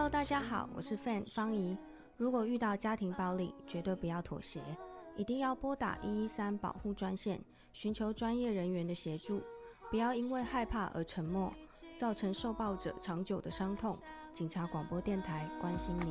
Hello， 大家好，我是 Fan 方怡。如果遇到家庭暴力，绝对不要妥协，一定要拨打113保护专线，寻求专业人员的协助。不要因为害怕而沉默，造成受暴者长久的伤痛。警察广播电台关心您。